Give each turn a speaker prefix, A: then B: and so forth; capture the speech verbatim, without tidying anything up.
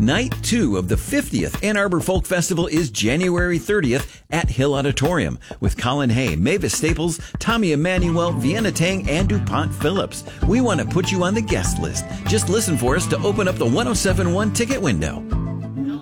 A: Night two of the fiftieth Ann Arbor Folk Festival is January thirtieth at Hill Auditorium with Colin Hay, Mavis Staples, Tommy Emmanuel, Vienna Tang, and DuPont Phillips. We want to put you on the guest list. Just listen for us to open up the one oh seven point one ticket window.